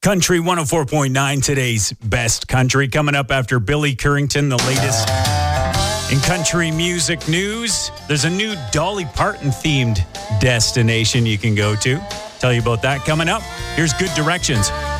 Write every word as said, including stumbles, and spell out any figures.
Country one oh four point nine, today's best country. Coming up after Billy Currington, the latest in country music news. There's a new Dolly Parton-themed destination you can go to. Tell you about that coming up. Here's Good Directions.